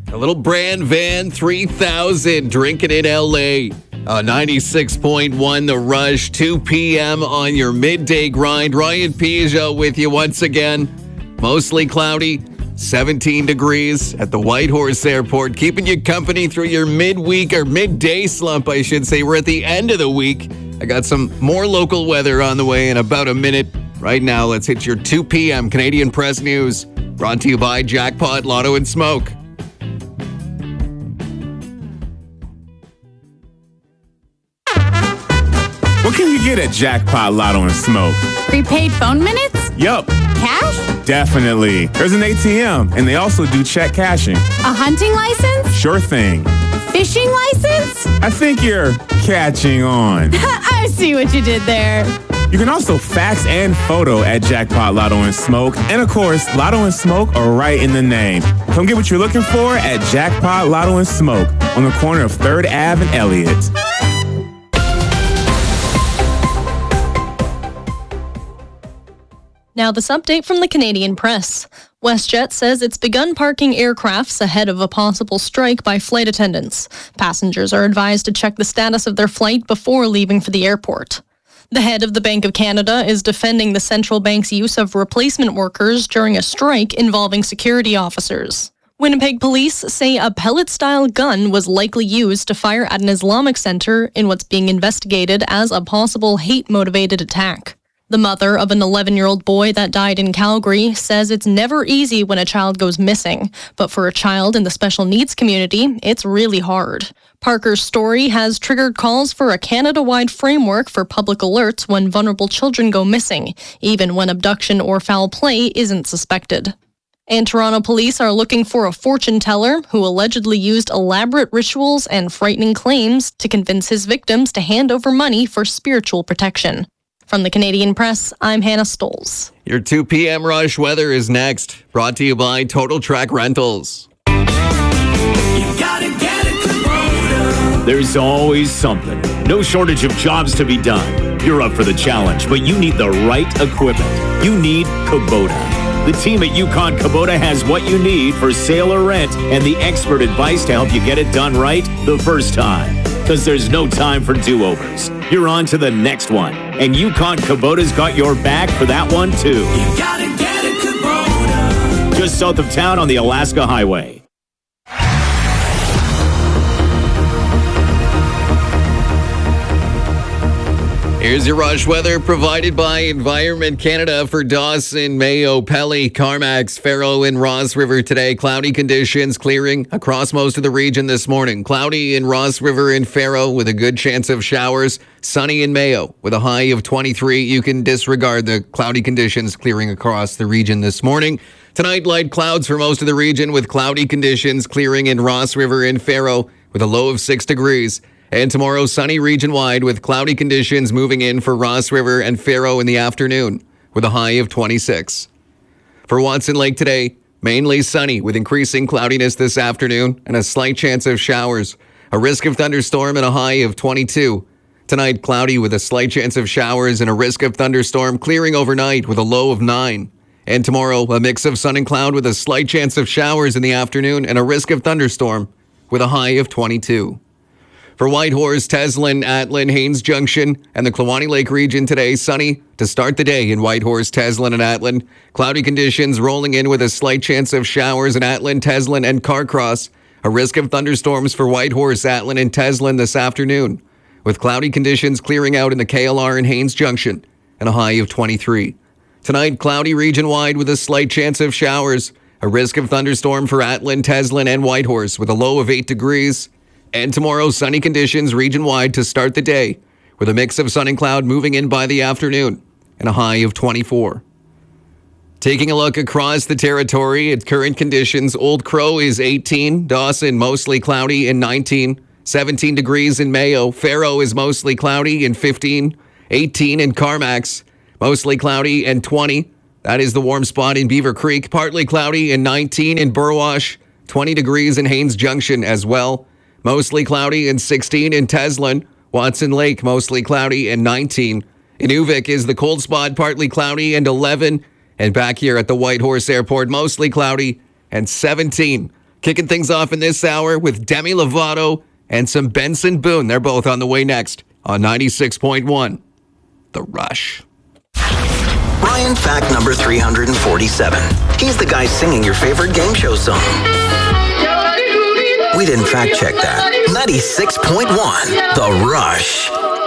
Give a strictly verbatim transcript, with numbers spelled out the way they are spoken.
A little Brand Van three thousand drinking in L A. Uh, ninety-six point one The Rush, two p.m. on your midday grind. Ryan Peugeot with you once again. Mostly cloudy, seventeen degrees at the Whitehorse Airport, keeping you company through your midweek or midday slump, I should say. We're at the end of the week. I got some more local weather on the way in about a minute. Right now, let's hit your two p.m. Canadian Press News. Brought to you by Jackpot Lotto and Smoke. What can you get at Jackpot Lotto and Smoke? Prepaid phone minutes? Yup. Cash? Definitely. There's an A T M, and they also do check cashing. A hunting license? Sure thing. Fishing license? I think you're catching on. I see what you did there. You can also fax and photo at Jackpot Lotto and Smoke. And of course, Lotto and Smoke are right in the name. Come get what you're looking for at Jackpot Lotto and Smoke on the corner of third Avenue and Elliott. Now this update from the Canadian Press. WestJet says it's begun parking aircrafts ahead of a possible strike by flight attendants. Passengers are advised to check the status of their flight before leaving for the airport. The head of the Bank of Canada is defending the central bank's use of replacement workers during a strike involving security officers. Winnipeg police say a pellet-style gun was likely used to fire at an Islamic center in what's being investigated as a possible hate-motivated attack. The mother of an eleven-year-old boy that died in Calgary says it's never easy when a child goes missing, but for a child in the special needs community, it's really hard. Parker's story has triggered calls for a Canada-wide framework for public alerts when vulnerable children go missing, even when abduction or foul play isn't suspected. And Toronto police are looking for a fortune teller who allegedly used elaborate rituals and frightening claims to convince his victims to hand over money for spiritual protection. From the Canadian Press, I'm Hannah Stolz. Your two p.m. Rush weather is next. Brought to you by Total Track Rentals. You gotta get it, Kubota. There's always something. No shortage of jobs to be done. You're up for the challenge, but you need the right equipment. You need Kubota. The team at Yukon Kubota has what you need for sale or rent and the expert advice to help you get it done right the first time. Because there's no time for do-overs. You're on to the next one. And Yukon Kubota's got your back for that one, too. You gotta get it, Kubota. Just south of town on the Alaska Highway. Here's your Rush weather provided by Environment Canada for Dawson, Mayo, Pelly, Carmacks, Faro, and Ross River today. Cloudy conditions clearing across most of the region this morning. Cloudy in Ross River and Faro with a good chance of showers. Sunny in Mayo with a high of twenty-three. You can disregard the cloudy conditions clearing across the region this morning. Tonight, light clouds for most of the region with cloudy conditions clearing in Ross River and Faro with a low of six degrees. And tomorrow, sunny region-wide with cloudy conditions moving in for Ross River and Faro in the afternoon with a high of twenty-six. For Watson Lake today, mainly sunny with increasing cloudiness this afternoon and a slight chance of showers. A risk of thunderstorm and a high of twenty-two. Tonight, cloudy with a slight chance of showers and a risk of thunderstorm clearing overnight with a low of nine. And tomorrow, a mix of sun and cloud with a slight chance of showers in the afternoon and a risk of thunderstorm with a high of twenty-two. For Whitehorse, Teslin, Atlin, Haines Junction, and the Kluane Lake region today, sunny to start the day in Whitehorse, Teslin, and Atlin. Cloudy conditions rolling in with a slight chance of showers in Atlin, Teslin, and Carcross. A risk of thunderstorms for Whitehorse, Atlin, and Teslin this afternoon, with cloudy conditions clearing out in the K L R and Haines Junction, and a high of twenty-three. Tonight, cloudy region-wide with a slight chance of showers. A risk of thunderstorm for Atlin, Teslin, and Whitehorse with a low of eight degrees. And tomorrow, sunny conditions region-wide to start the day, with a mix of sun and cloud moving in by the afternoon, and a high of twenty-four. Taking a look across the territory at current conditions, Old Crow is eighteen, Dawson mostly cloudy and nineteen, seventeen degrees in Mayo, Faro is mostly cloudy and fifteen, eighteen in Carmacks, mostly cloudy and twenty. That is the warm spot in Beaver Creek, partly cloudy and nineteen in Burwash, twenty degrees in Haines Junction as well. Mostly cloudy and sixteen in Teslin. Watson Lake, mostly cloudy and nineteen. Inuvik is the cold spot, partly cloudy and eleven. And back here at the Whitehorse Airport, mostly cloudy and seventeen. Kicking things off in this hour with Demi Lovato and some Benson Boone. They're both on the way next on ninety-six point one. The Rush. Ryan, fact number three hundred forty-seven. He's the guy singing your favorite game show song. We didn't fact check that. ninety-six point one. The Rush.